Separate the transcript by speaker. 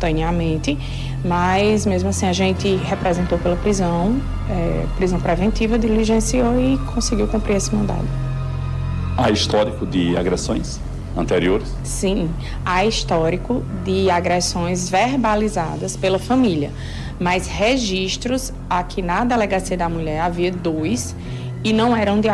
Speaker 1: simultaneamente, mas mesmo assim a gente representou pela prisão preventiva, diligenciou e conseguiu cumprir esse mandado.
Speaker 2: Há histórico de agressões anteriores?
Speaker 1: Sim, há histórico de agressões verbalizadas pela família, mas registros aqui na Delegacia da Mulher havia 2 e não eram de